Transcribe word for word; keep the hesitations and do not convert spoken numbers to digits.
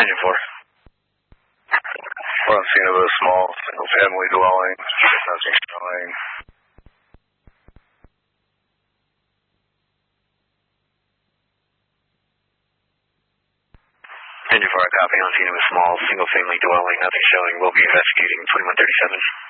Engine four. We're on scene of a small single-family dwelling. Nothing showing. Engine four, copy on scene of a small single-family dwelling. Nothing showing. We'll be investigating twenty-one thirty-seven.